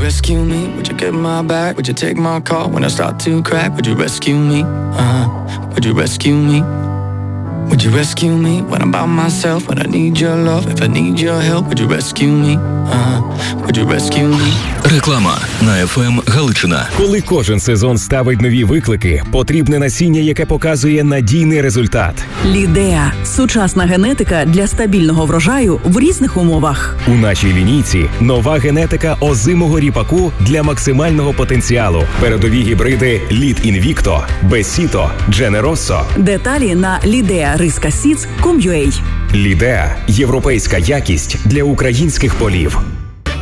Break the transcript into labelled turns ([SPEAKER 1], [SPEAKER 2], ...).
[SPEAKER 1] rescue me? Would you get my back? Would you take my call when I start to crack? Would you rescue me? Would you rescue me? Would you rescue me when I'm by myself? When I need your love, if I need your help? Would you rescue me? Would you rescue me?
[SPEAKER 2] Реклама на ФМ Галичина.
[SPEAKER 3] Коли кожен сезон ставить нові виклики, потрібне насіння, яке показує надійний результат.
[SPEAKER 4] Лідеа – сучасна генетика для стабільного врожаю в різних умовах.
[SPEAKER 3] У нашій лінійці нова генетика озимого ріпаку для максимального потенціалу. Передові гібриди Lead Invicto, Besito, Generoso.
[SPEAKER 4] Деталі на lideariskaseeds.com.ua.
[SPEAKER 3] Лідеа – європейська якість для українських полів.